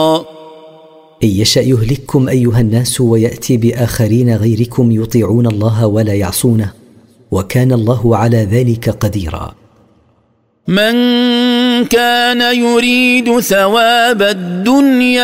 إن يشأ يهلككم أيها الناس ويأتي بآخرين غيركم يطيعون الله ولا يعصونه، وكان الله على ذلك قديرا. من كان يريد ثواب الدنيا